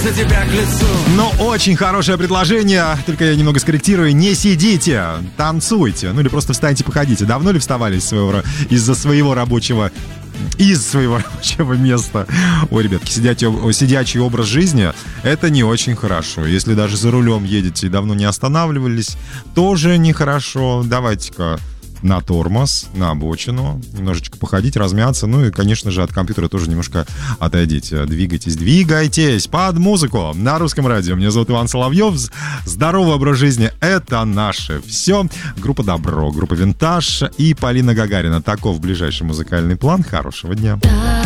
за тебя к лицу. Ну, очень хорошее предложение, только я немного скорректирую. Не сидите, танцуйте. Ну или просто встаньте, походите. Давно ли вставали из своего рабочего места? Ой, ребятки, сидячий образ жизни — это не очень хорошо. Если даже за рулем едете и давно не останавливались, тоже нехорошо. Давайте-ка на тормоз, на обочину, немножечко походить, размяться. Ну и, конечно же, от компьютера тоже немножко отойдите. Двигайтесь под музыку на Русском радио. Меня зовут Иван Соловьев. Здоровый образ жизни — это наше все. Группа «Добро», группа «Винтаж» и Полина Гагарина. Таков ближайший музыкальный план. Хорошего дня.